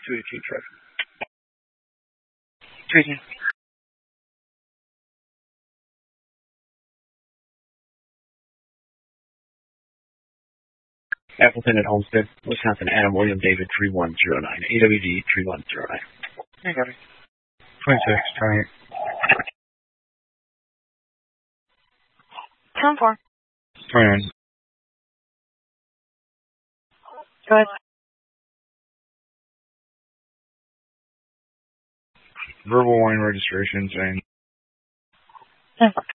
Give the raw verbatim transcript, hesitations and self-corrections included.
two eighteen traffic. two eighteen. Appleton at Homestead, Wisconsin, Adam William David three one zero nine, A W D three one zero nine. Hey, got it. twenty-six, twenty-eight. ten four. twenty-nine. Go ahead. Verbal warning registration saying ten four.